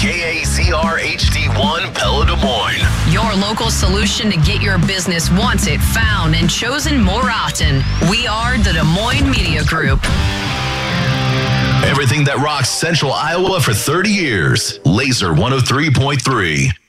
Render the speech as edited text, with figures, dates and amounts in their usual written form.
KAZR HD1 Pella Des Moines. Your local solution to get your business wanted, found, and chosen more often. We are the Des Moines Media Group. Everything that rocks Central Iowa for 30 years. Laser 103.3.